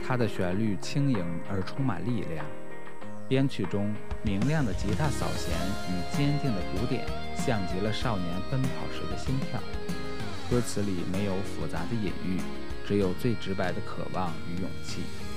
它的旋律轻盈而充满力量，编曲中明亮的吉他扫弦与坚定的鼓点，像极了少年奔跑时的心跳。歌词里没有复杂的隐喻，只有最直白的渴望与勇气。